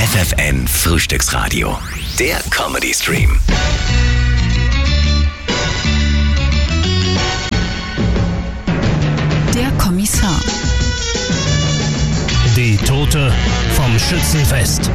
FFN Frühstücksradio. Der Comedy Stream. Der Kommissar. Die Tote vom Schützenfest.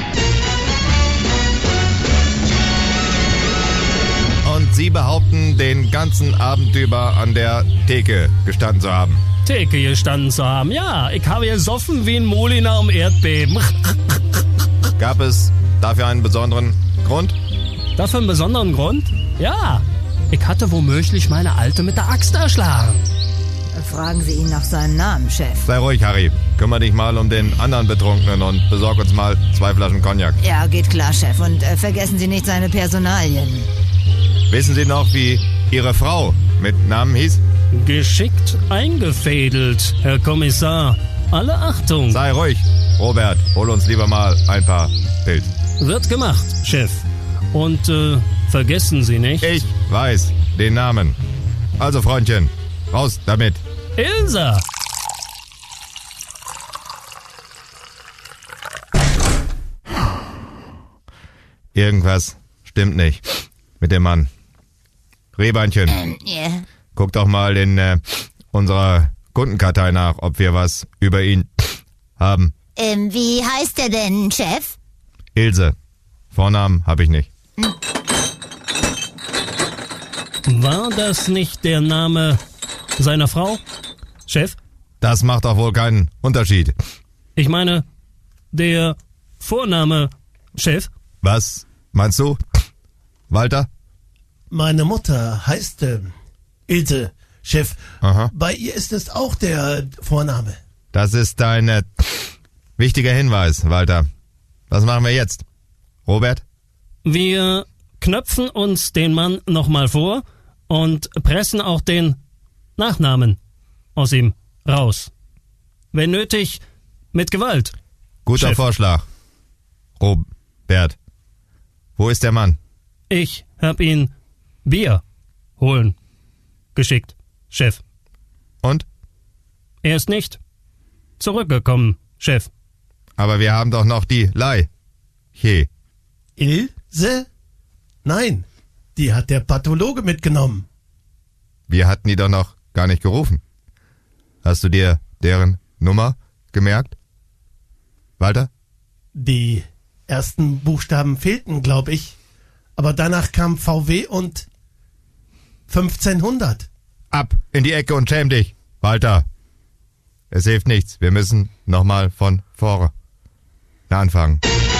Und Sie behaupten, den ganzen Abend über an der Theke gestanden zu haben. Theke gestanden zu haben. Ja, ich habe gesoffen wie ein Molina um Erdbeben. Gab es dafür einen besonderen Grund? Dafür einen besonderen Grund? Ja, ich hatte womöglich meine Alte mit der Axt erschlagen. Fragen Sie ihn nach seinem Namen, Chef. Sei ruhig, Harry. Kümmer dich mal um den anderen Betrunkenen und besorg uns mal 2 Flaschen Cognac. Ja, geht klar, Chef. Und vergessen Sie nicht seine Personalien. Wissen Sie noch, wie Ihre Frau mit Namen hieß? Geschickt eingefädelt, Herr Kommissar. Alle Achtung. Sei ruhig. Robert, hol uns lieber mal ein paar Pilz. Wird gemacht, Chef. Und vergessen Sie nicht... Ich weiß den Namen. Also, Freundchen, raus damit. Ilse! Irgendwas stimmt nicht mit dem Mann. Rehbeinchen, Ja. guck doch mal in unserer Kundenkartei nach, ob wir was über ihn haben. Wie heißt er denn, Chef? Ilse. Vornamen habe ich nicht. War das nicht der Name seiner Frau, Chef? Das macht doch wohl keinen Unterschied. Ich meine, der Vorname, Chef? Was meinst du, Walter? Meine Mutter heißt Ilse, Chef. Aha. Bei ihr ist es auch der Vorname. Das ist ein wichtiger Hinweis, Walter. Was machen wir jetzt? Robert? Wir knöpfen uns den Mann nochmal vor und pressen auch den Nachnamen aus ihm raus. Wenn nötig, mit Gewalt. Guter Chef. Vorschlag. Robert. Wo ist der Mann? Ich hab ihn Bier holen geschickt, Chef. Und? Er ist nicht zurückgekommen, Chef. Aber wir haben doch noch die Leiche. Ilse? Nein, die hat der Pathologe mitgenommen. Wir hatten die doch noch gar nicht gerufen. Hast du dir deren Nummer gemerkt? Walter? Die ersten Buchstaben fehlten, glaube ich. Aber danach kam VW und 1500. Ab in die Ecke und schäm dich, Walter. Es hilft nichts. Wir müssen nochmal von vorne anfangen.